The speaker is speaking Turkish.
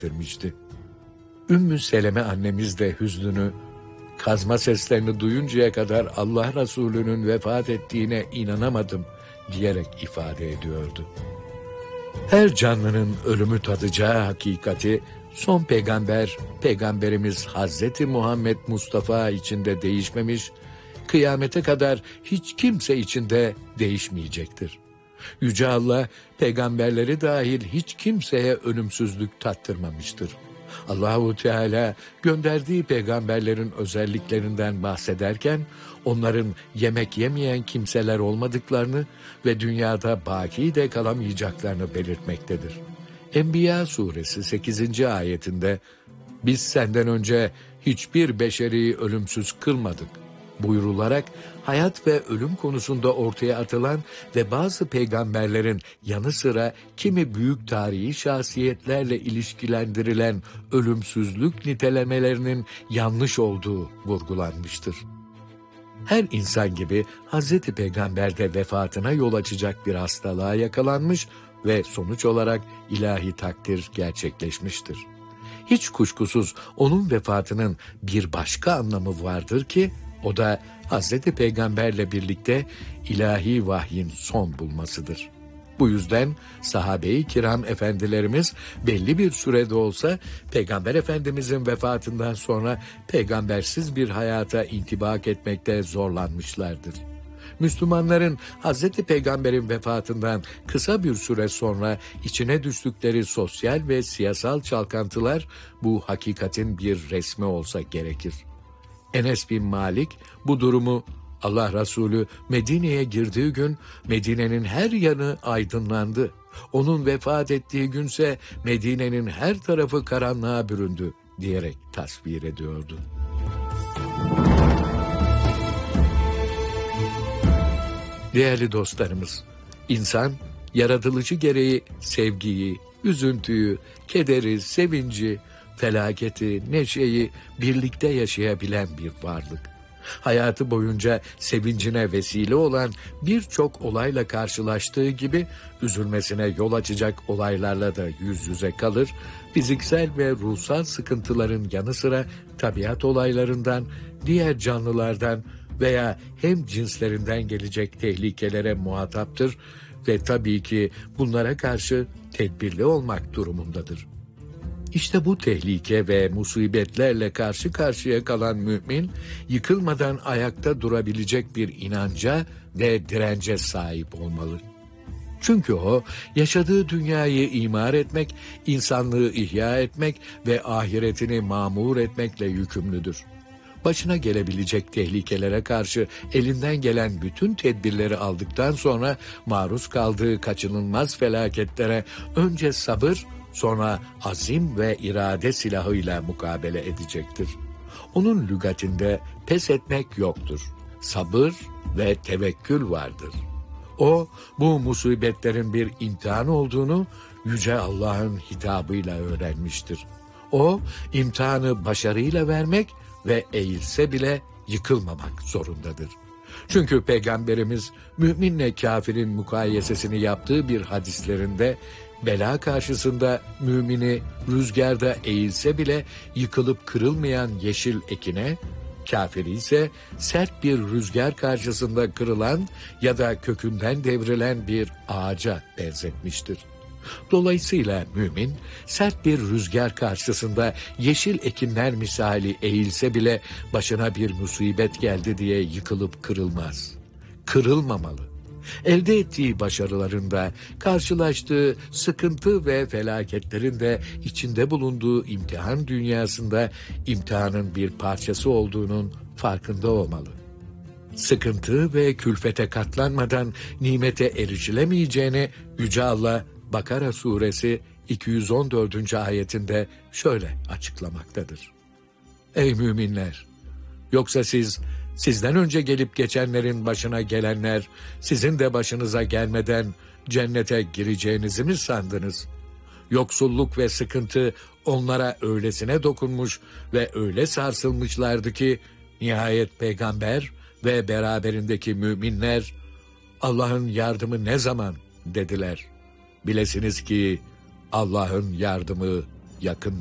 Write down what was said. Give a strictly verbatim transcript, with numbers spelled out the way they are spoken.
ettirmişti. Ümmü Seleme annemiz de hüznünü, kazma seslerini duyuncaya kadar Allah Resulü'nün vefat ettiğine inanamadım diyerek ifade ediyordu. Her canlının ölümü tadacağı hakikati son peygamber, Peygamberimiz Hazreti Muhammed Mustafa içinde değişmemiş, kıyamete kadar hiç kimse içinde değişmeyecektir. Yüce Allah, peygamberleri dahil hiç kimseye ölümsüzlük tattırmamıştır. Allahu Teala gönderdiği peygamberlerin özelliklerinden bahsederken, onların yemek yemeyen kimseler olmadıklarını ve dünyada baki de kalamayacaklarını belirtmektedir. Enbiya suresi sekizinci ayetinde, "Biz senden önce hiçbir beşeri ölümsüz kılmadık" buyrularak hayat ve ölüm konusunda ortaya atılan ve bazı peygamberlerin yanı sıra kimi büyük tarihi şahsiyetlerle ilişkilendirilen ölümsüzlük nitelemelerinin yanlış olduğu vurgulanmıştır. Her insan gibi Hazreti Peygamber de vefatına yol açacak bir hastalığa yakalanmış ve sonuç olarak ilahi takdir gerçekleşmiştir. Hiç kuşkusuz onun vefatının bir başka anlamı vardır ki, o da Hazreti Peygamberle birlikte ilahi vahyin son bulmasıdır. Bu yüzden sahabe-i kiram efendilerimiz belli bir sürede olsa Peygamber Efendimizin vefatından sonra peygambersiz bir hayata intibak etmekte zorlanmışlardır. Müslümanların Hazreti Peygamber'in vefatından kısa bir süre sonra içine düştükleri sosyal ve siyasal çalkantılar bu hakikatin bir resmi olsa gerekir. Enes bin Malik bu durumu, Allah Resulü Medine'ye girdiği gün Medine'nin her yanı aydınlandı. Onun vefat ettiği günse Medine'nin her tarafı karanlığa büründü diyerek tasvir ediyordu. Değerli dostlarımız, insan yaratılışı gereği sevgiyi, üzüntüyü, kederi, sevinci, felaketi, neşeyi birlikte yaşayabilen bir varlık. Hayatı boyunca sevincine vesile olan birçok olayla karşılaştığı gibi üzülmesine yol açacak olaylarla da yüz yüze kalır, fiziksel ve ruhsal sıkıntıların yanı sıra tabiat olaylarından, diğer canlılardan veya hem cinslerinden gelecek tehlikelere muhataptır ve tabii ki bunlara karşı tedbirli olmak durumundadır. İşte bu tehlike ve musibetlerle karşı karşıya kalan mümin, yıkılmadan ayakta durabilecek bir inanca ve dirence sahip olmalı. Çünkü o, yaşadığı dünyayı imar etmek, insanlığı ihya etmek ve ahiretini mamur etmekle yükümlüdür. Başına gelebilecek tehlikelere karşı elinden gelen bütün tedbirleri aldıktan sonra maruz kaldığı kaçınılmaz felaketlere önce sabır, sonra azim ve irade silahıyla mukabele edecektir. Onun lügatinde pes etmek yoktur. Sabır ve tevekkül vardır. O, bu musibetlerin bir imtihan olduğunu Yüce Allah'ın hitabıyla öğrenmiştir. O, imtihanı başarıyla vermek ve eğilse bile yıkılmamak zorundadır. Çünkü Peygamberimiz müminle kafirin mukayesesini yaptığı bir hadislerinde, bela karşısında mümini rüzgarda eğilse bile yıkılıp kırılmayan yeşil ekine, kafiri ise sert bir rüzgar karşısında kırılan ya da kökünden devrilen bir ağaca benzetmiştir. Dolayısıyla mümin, sert bir rüzgar karşısında yeşil ekinler misali eğilse bile başına bir musibet geldi diye yıkılıp kırılmaz. Kırılmamalı. Elde ettiği başarılarında, karşılaştığı sıkıntı ve felaketlerin de içinde bulunduğu imtihan dünyasında imtihanın bir parçası olduğunun farkında olmalı. Sıkıntı ve külfete katlanmadan nimete erişilemeyeceğini Yüce Allah Bakara suresi iki yüz on dördüncü ayetinde şöyle açıklamaktadır. Ey müminler! Yoksa siz, sizden önce gelip geçenlerin başına gelenler, sizin de başınıza gelmeden cennete gireceğinizi mi sandınız? Yoksulluk ve sıkıntı onlara öylesine dokunmuş ve öyle sarsılmışlardı ki, nihayet peygamber ve beraberindeki müminler, Allah'ın yardımı ne zaman dediler. Bilesiniz ki Allah'ın yardımı yakın